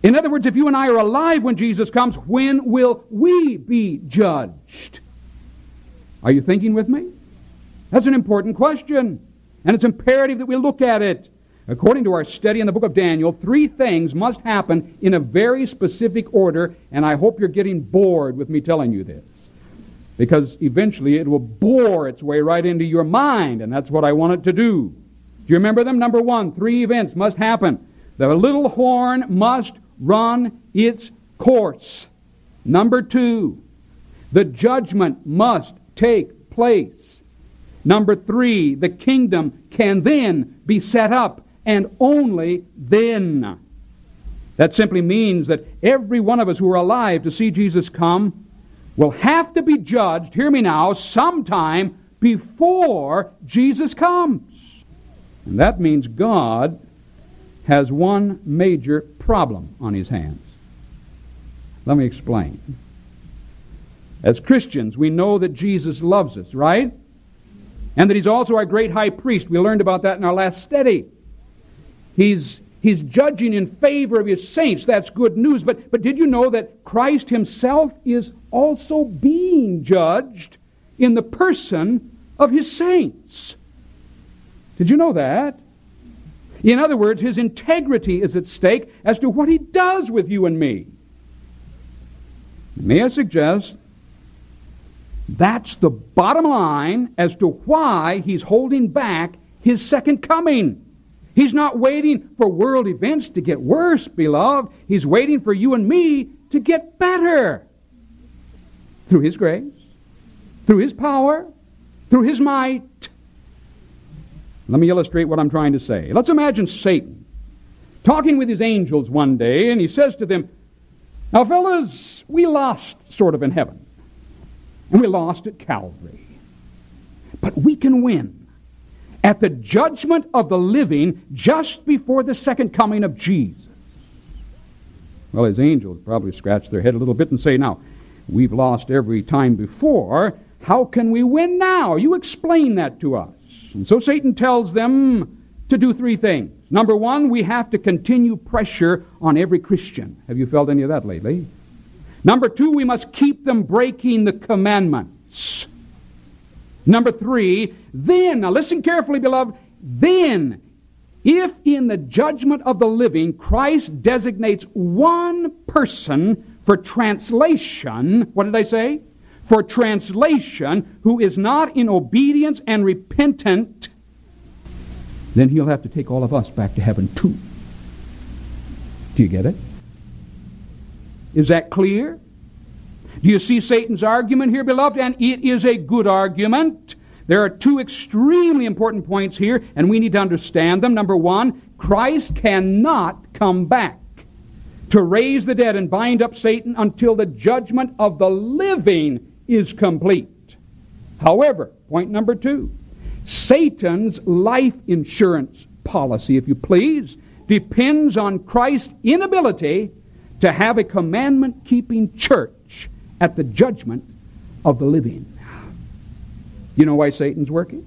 In other words, if you and I are alive when Jesus comes, when will we be judged? Are you thinking with me? That's an important question, and it's imperative that we look at it. According to our study in the book of Daniel, 3 things must happen in a very specific order, and I hope you're getting bored with me telling you this, because eventually it will bore its way right into your mind, and that's what I want it to do. Do you remember them? Number 1, 3 events must happen. The little horn must run its course. Number 2, the judgment must take place. Number 3, the kingdom can then be set up, and only then. That simply means that every one of us who are alive to see Jesus come will have to be judged, hear me now, sometime before Jesus comes. And that means God has one major problem on his hands. Let me explain. As Christians, we know that Jesus loves us, right? And that he's also our great high priest. We learned about that in our last study. He's judging in favor of his saints. That's good news. But did you know that Christ himself is also being judged in the person of his saints? Did you know that? In other words, his integrity is at stake as to what he does with you and me. May I suggest that's the bottom line as to why he's holding back his second coming. He's not waiting for world events to get worse, beloved. He's waiting for you and me to get better. Through his grace, through his power, through his might. Let me illustrate what I'm trying to say. Let's imagine Satan talking with his angels one day, and he says to them, "Now, fellas, we lost sort of in heaven, and we lost at Calvary. But we can win at the judgment of the living just before the second coming of Jesus." Well, his angels probably scratch their head a little bit and say, "Now, we've lost every time before. How can we win now? You explain that to us." And so Satan tells them to do 3 things. Number 1, we have to continue pressure on every Christian. Have you felt any of that lately? Number 2, we must keep them breaking the commandments. Number 3, then, now listen carefully, beloved, then, if in the judgment of the living, Christ designates one person for translation, what did I say? For translation, who is not in obedience and repentant, then he'll have to take all of us back to heaven too. Do you get it? Is that clear? Do you see Satan's argument here, beloved? And it is a good argument. There are 2 extremely important points here, and we need to understand them. Number 1, Christ cannot come back to raise the dead and bind up Satan until the judgment of the living is complete. However, point number 2, Satan's life insurance policy, if you please, depends on Christ's inability to have a commandment-keeping church at the judgment of the living. Do you know why Satan's working?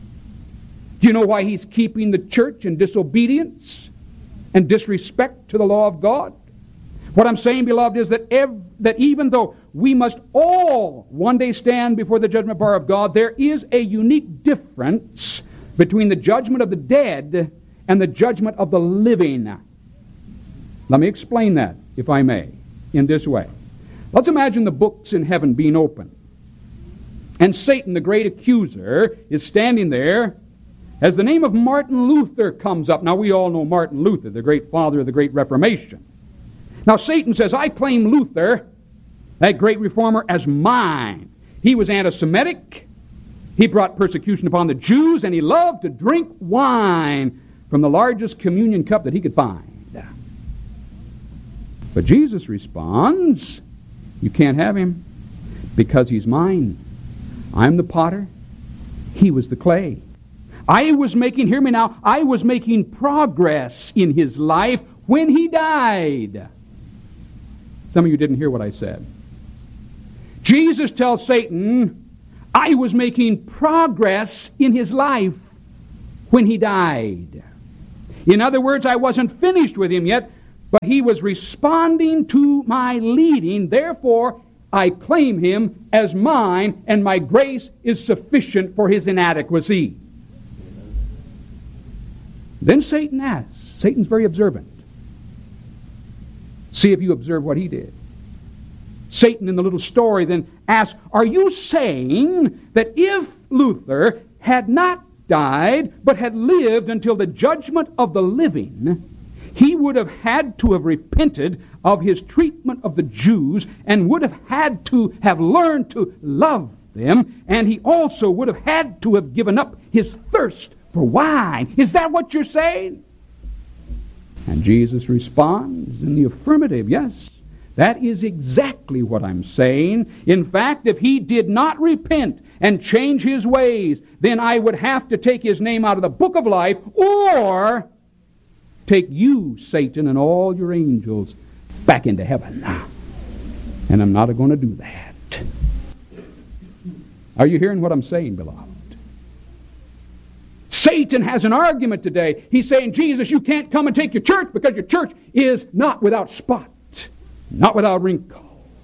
Do you know why he's keeping the church in disobedience and disrespect to the law of God? What I'm saying, beloved, is that even though we must all one day stand before the judgment bar of God, there is a unique difference between the judgment of the dead and the judgment of the living. Let me explain that, if I may, in this way. Let's imagine the books in heaven being open, and Satan, the great accuser, is standing there as the name of Martin Luther comes up. Now, we all know Martin Luther, the great father of the Great Reformation. Now, Satan says, "I claim Luther, that great reformer, as mine. He was anti-Semitic. He brought persecution upon the Jews, and he loved to drink wine from the largest communion cup that he could find." But Jesus responds, "You can't have him because he's mine. I'm the potter. He was the clay. I was making, hear me now, I was making progress in his life when he died." Some of you didn't hear what I said. Jesus tells Satan, I was making progress in his life when he died. In other words, I wasn't finished with him yet, but he was responding to my leading. Therefore, I claim him as mine, and my grace is sufficient for his inadequacy. Then Satan asks. Satan's very observant. See if you observe what he did. Satan in the little story then asks, are you saying that if Luther had not died, but had lived until the judgment of the living, he would have had to have repented of his treatment of the Jews and would have had to have learned to love them, and he also would have had to have given up his thirst for wine? Is that what you're saying? And Jesus responds in the affirmative. Yes, that is exactly what I'm saying. In fact, if he did not repent and change his ways, then I would have to take his name out of the book of life, or take you, Satan, and all your angels back into heaven. And I'm not going to do that. Are you hearing what I'm saying, beloved? Satan has an argument today. He's saying, Jesus, you can't come and take your church because your church is not without spot, not without wrinkle.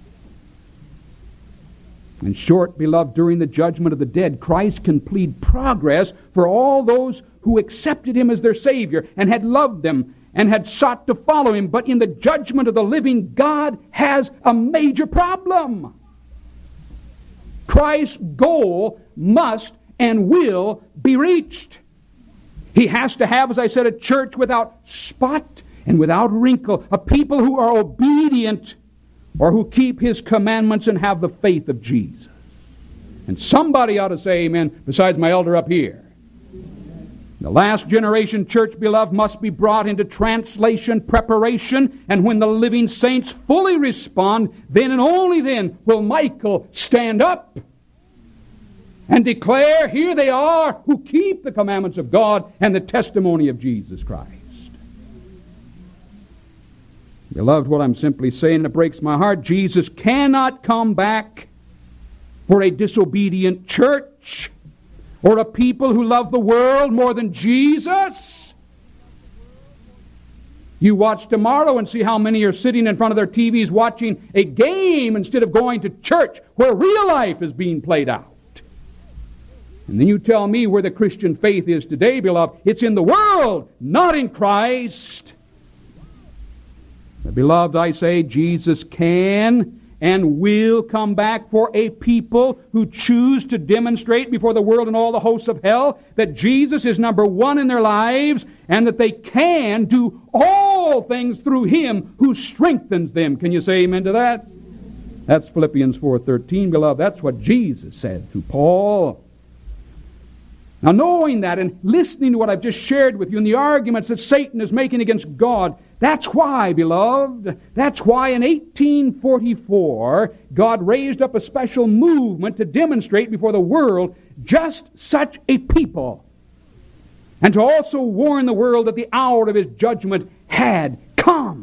In short, beloved, during the judgment of the dead, Christ can plead progress for all those who accepted him as their Savior and had loved them and had sought to follow him. But in the judgment of the living, God has a major problem. Christ's goal must and will be reached. He has to have, as I said, a church without spot and without wrinkle, a people who are obedient or who keep his commandments and have the faith of Jesus. And somebody ought to say amen besides my elder up here. The last generation church, beloved, must be brought into translation preparation, and when the living saints fully respond, then and only then will Michael stand up and declare, here they are who keep the commandments of God and the testimony of Jesus Christ. Beloved, what I'm simply saying, it breaks my heart. Jesus cannot come back for a disobedient church or a people who love the world more than Jesus. You watch tomorrow and see how many are sitting in front of their TVs watching a game instead of going to church where real life is being played out. And then you tell me where the Christian faith is today, beloved. It's in the world, not in Christ. But beloved, I say Jesus can and will come back for a people who choose to demonstrate before the world and all the hosts of hell that Jesus is number one in their lives and that they can do all things through him who strengthens them. Can you say amen to that? That's Philippians 4:13, beloved. That's what Jesus said to Paul. Now, knowing that and listening to what I've just shared with you and the arguments that Satan is making against God, that's why, beloved, that's why in 1844, God raised up a special movement to demonstrate before the world just such a people, and to also warn the world that the hour of his judgment had come.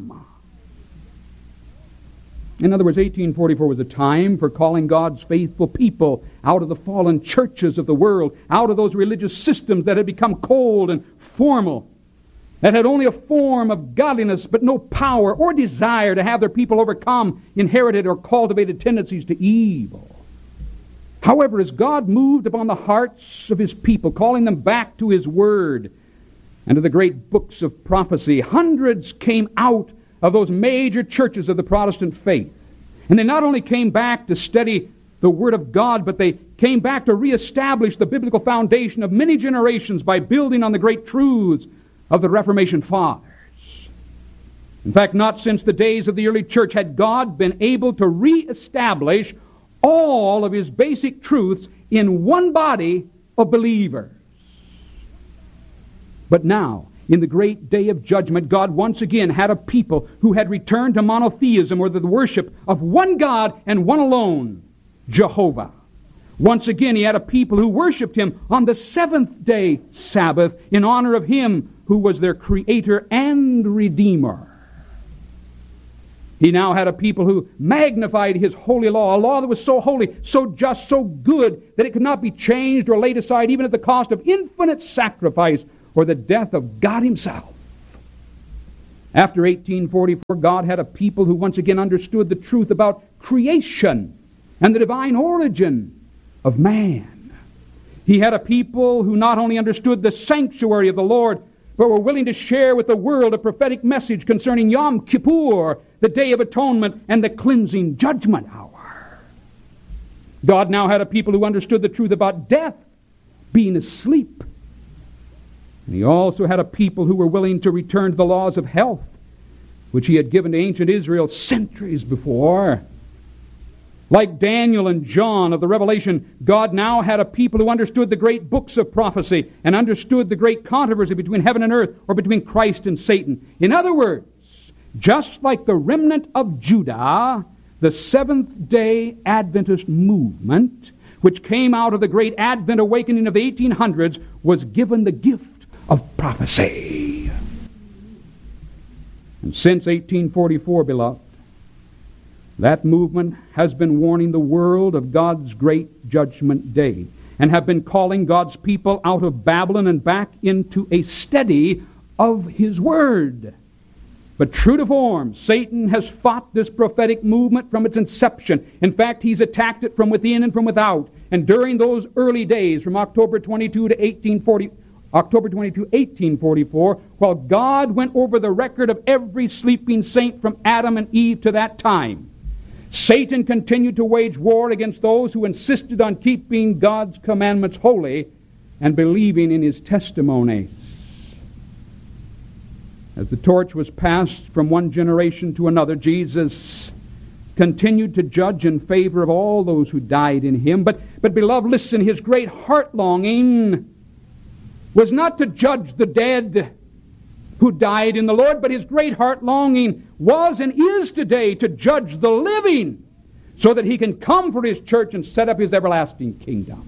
In other words, 1844 was a time for calling God's faithful people out of the fallen churches of the world, out of those religious systems that had become cold and formal, that had only a form of godliness but no power or desire to have their people overcome inherited or cultivated tendencies to evil. However, as God moved upon the hearts of his people, calling them back to his word and to the great books of prophecy, hundreds came out of those major churches of the Protestant faith. And they not only came back to study the Word of God, but they came back to reestablish the biblical foundation of many generations by building on the great truths of the Reformation fathers. In fact, not since the days of the early church had God been able to reestablish all of his basic truths in one body of believers. But now, in the great day of judgment, God once again had a people who had returned to monotheism, or the worship of one God and one alone, Jehovah. Once again, he had a people who worshiped him on the seventh-day Sabbath in honor of him who was their creator and redeemer. He now had a people who magnified his holy law, a law that was so holy, so just, so good, that it could not be changed or laid aside even at the cost of infinite sacrifice or the death of God himself. After 1844, God had a people who once again understood the truth about creation and the divine origin of man. He had a people who not only understood the sanctuary of the Lord, but were willing to share with the world a prophetic message concerning Yom Kippur, the Day of Atonement, and the cleansing judgment hour. God now had a people who understood the truth about death, being asleep. And He also had a people who were willing to return to the laws of health, which He had given to ancient Israel centuries before. Like Daniel and John of the Revelation, God now had a people who understood the great books of prophecy and understood the great controversy between heaven and earth, or between Christ and Satan. In other words, just like the remnant of Judah, the Seventh-day Adventist movement, which came out of the great Advent awakening of the 1800s, was given the gift of prophecy. And since 1844, beloved, that movement has been warning the world of God's great judgment day, and have been calling God's people out of Babylon and back into a study of His Word. But true to form, Satan has fought this prophetic movement from its inception. In fact, he's attacked it from within and from without. And during those early days, from October 22, 1844, while God went over the record of every sleeping saint from Adam and Eve to that time, Satan continued to wage war against those who insisted on keeping God's commandments holy and believing in His testimonies. As the torch was passed from one generation to another, Jesus continued to judge in favor of all those who died in Him. But beloved, listen, His great heart longing was not to judge the dead who died in the Lord, but His great heart longing was and is today to judge the living, so that He can come for His church and set up His everlasting kingdom.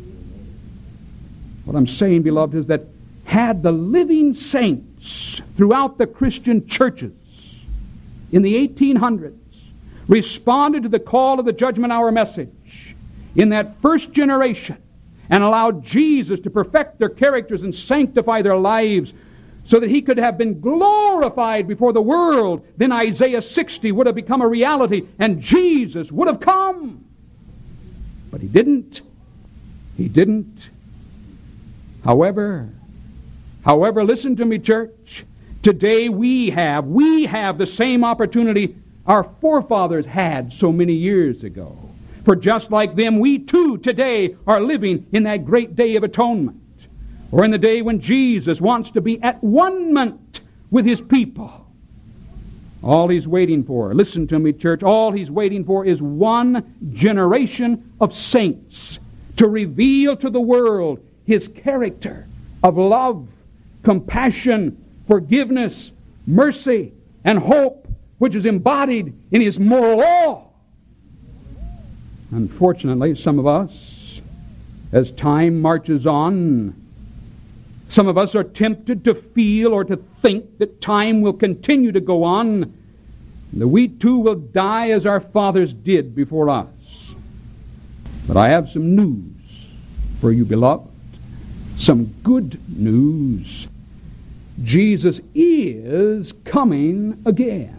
What I'm saying, beloved, is that had the living saints throughout the Christian churches in the 1800s responded to the call of the judgment hour message in that first generation and allowed Jesus to perfect their characters and sanctify their lives so that He could have been glorified before the world, then Isaiah 60 would have become a reality and Jesus would have come. But He didn't. He didn't. However, listen to me, church. Today we have the same opportunity our forefathers had so many years ago. For just like them, we too today are living in that great day of atonement, or in the day when Jesus wants to be at one-ment with His people. All He's waiting for, listen to me, church, all He's waiting for is one generation of saints to reveal to the world His character of love, compassion, forgiveness, mercy, and hope, which is embodied in His moral law. Unfortunately, some of us, as time marches on, some of us are tempted to feel or to think that time will continue to go on, that we too will die as our fathers did before us. But I have some news for you, beloved. Some good news. Jesus is coming again.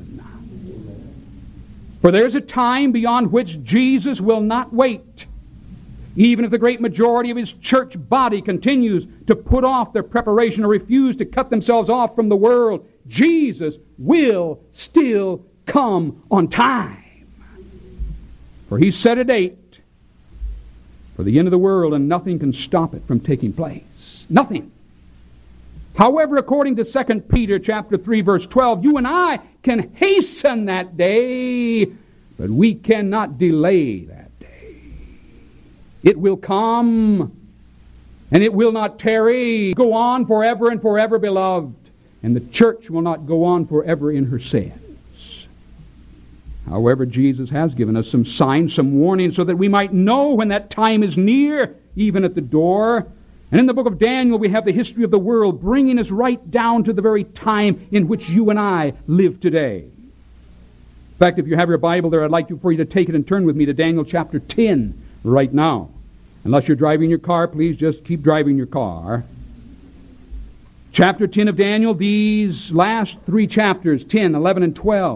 For there's a time beyond which Jesus will not wait. Even if the great majority of His church body continues to put off their preparation or refuse to cut themselves off from the world, Jesus will still come on time. For He set a date for the end of the world, and nothing can stop it from taking place. Nothing. However, according to 2 Peter chapter 3, verse 12, you and I can hasten that day, but we cannot delay that day. It will come, and it will not tarry. Go on forever and forever, beloved. And the church will not go on forever in her sins. However, Jesus has given us some signs, some warnings, so that we might know when that time is near, even at the door. And in the book of Daniel, we have the history of the world, bringing us right down to the very time in which you and I live today. In fact, if you have your Bible there, I'd like for you to take it and turn with me to Daniel chapter 10 right now. Unless you're driving your car, please just keep driving your car. Chapter 10 of Daniel, these last three chapters, 10, 11, and 12.